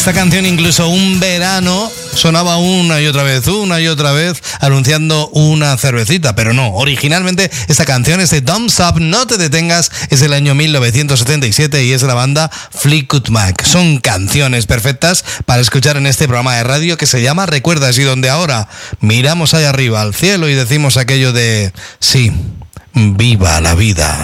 Esta canción incluso un verano sonaba una y otra vez, anunciando una cervecita, pero no, originalmente esta canción es de Thumbs Up, No Te Detengas, es del año 1977 y es de la banda Fleetwood Mac. Son canciones perfectas para escuchar en este programa de radio que se llama Recuerdas, y donde ahora miramos allá arriba al cielo y decimos aquello de sí, viva la vida.